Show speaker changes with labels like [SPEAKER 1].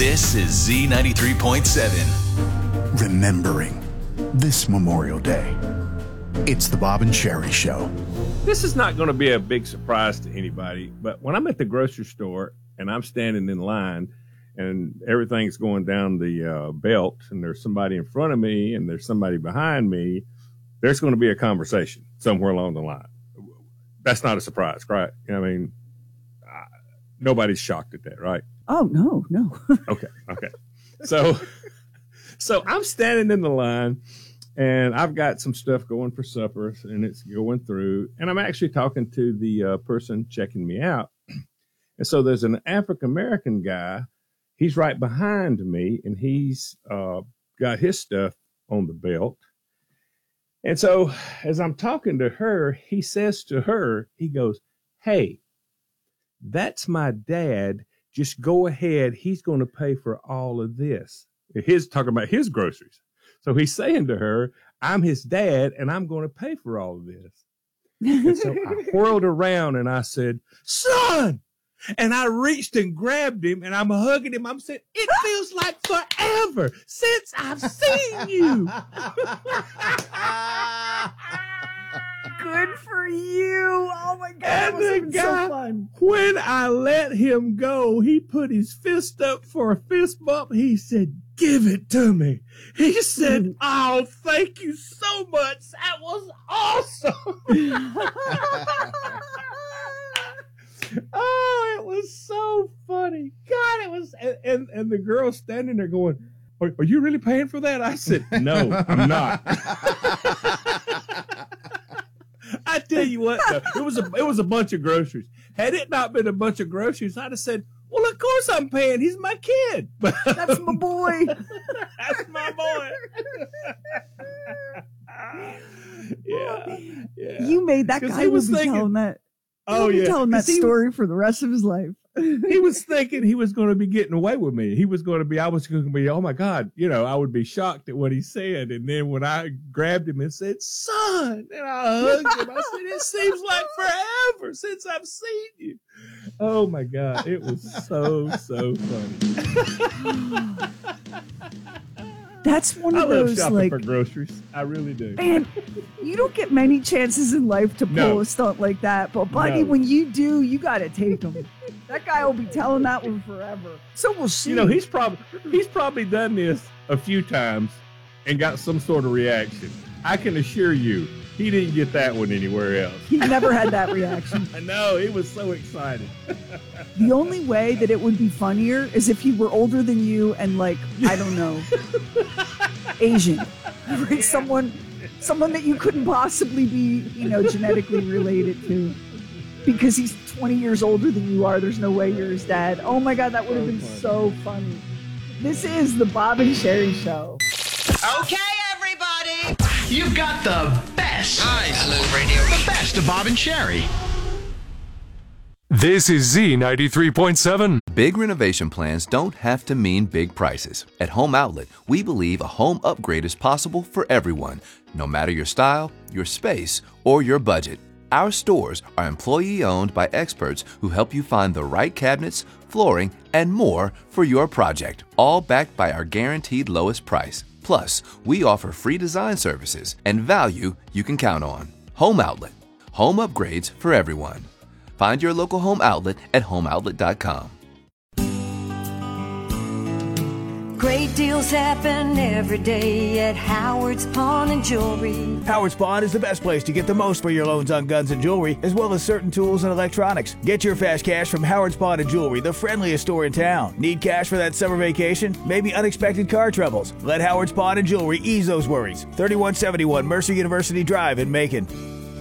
[SPEAKER 1] This is Z93.7.
[SPEAKER 2] Remembering this Memorial Day. It's the Bob and Sherry Show.
[SPEAKER 3] This is not going to be a big surprise to anybody, but when I'm at the grocery store and I'm standing in line and everything's going down the belt and there's somebody in front of me and there's somebody behind me, there's going to be a conversation somewhere along the line. That's not a surprise, right? I mean, nobody's shocked at that, right?
[SPEAKER 4] Oh, no.
[SPEAKER 3] Okay. So I'm standing in the line and I've got some stuff going for supper and it's going through and I'm actually talking to the person checking me out. And so there's an African-American guy. He's right behind me and he's got his stuff on the belt. And so as I'm talking to her, he says to her, he goes, "Hey, that's my dad. Just go ahead. He's going to pay for all of this." He's talking about his groceries. So he's saying to her, "I'm his dad and I'm going to pay for all of this." And so I whirled around and I said, "Son!" And I reached and grabbed him and I'm hugging him. I'm saying, "It feels like forever since I've seen you."
[SPEAKER 4] Good for you. Oh, my God. That was even so fun.
[SPEAKER 3] When I let him go, he put his fist up for a fist bump. He said, "Give it to me." He said, "Oh, thank you so much. That was awesome." Oh, it was so funny. God, it was. And the girl standing there going, are you really paying for that? I said, "No, I'm not." I tell you what, though, it was a bunch of groceries. Had it not been a bunch of groceries, I'd have said, "Well, of course I'm paying. He's my kid."
[SPEAKER 4] That's my boy.
[SPEAKER 3] That's my boy. Yeah.
[SPEAKER 4] You made that guy will be telling that. Telling that story for the rest of his life.
[SPEAKER 3] He was thinking he was going to be getting away with me. I was going to be, oh my God, I would be shocked at what he said. And then when I grabbed him and said, "Son," and I hugged him, I said, "It seems like forever since I've seen you." Oh my God. It was so funny.
[SPEAKER 4] That's one of those,
[SPEAKER 3] I love shopping for groceries. I really do.
[SPEAKER 4] Man, you don't get many chances in life to pull a stunt like that. But, buddy, when you do, you got to take them. That guy will be telling that one forever. So we'll see.
[SPEAKER 3] He's probably done this a few times and got some sort of reaction. I can assure you, he didn't get that one anywhere else.
[SPEAKER 4] He never had that reaction.
[SPEAKER 3] I know. He was so excited.
[SPEAKER 4] The only way that it would be funnier is if he were older than you and, like, I don't know, Asian. Right? Someone that you couldn't possibly be, genetically related to. Because he's 20 years older than you are. There's no way you're his dad. Oh, my God, that would have been so funny. This is the Bob and Sherry Show.
[SPEAKER 5] Okay, everybody. You've got the best.
[SPEAKER 1] Nice. Hello, radio.
[SPEAKER 5] The best of Bob and Sherry.
[SPEAKER 6] This is Z93.7.
[SPEAKER 7] Big renovation plans don't have to mean big prices. At Home Outlet, we believe a home upgrade is possible for everyone, no matter your style, your space, or your budget. Our stores are employee-owned by experts who help you find the right cabinets, flooring, and more for your project, all backed by our guaranteed lowest price. Plus, we offer free design services and value you can count on. Home Outlet. Home upgrades for everyone. Find your local Home Outlet at homeoutlet.com.
[SPEAKER 8] Great deals happen every day at Howard's Pawn and Jewelry.
[SPEAKER 9] Howard's Pawn is the best place to get the most for your loans on guns and jewelry, as well as certain tools and electronics. Get your fast cash from Howard's Pawn and Jewelry, the friendliest store in town. Need cash for that summer vacation? Maybe unexpected car troubles? Let Howard's Pawn and Jewelry ease those worries. 3171 Mercer University Drive in Macon.